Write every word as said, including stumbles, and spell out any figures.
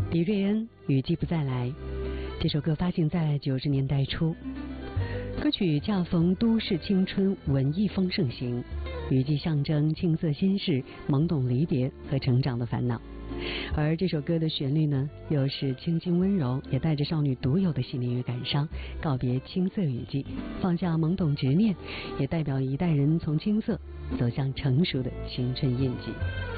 李瑞恩《雨季不再来》这首歌发行在九十年代初，歌曲恰逢都市青春文艺风盛行，雨季象征青涩心事、懵懂离别和成长的烦恼。而这首歌的旋律呢，又是清新温柔，也带着少女独有的细腻与感伤，告别青涩雨季，放下懵懂执念，也代表一代人从青涩走向成熟的青春印记。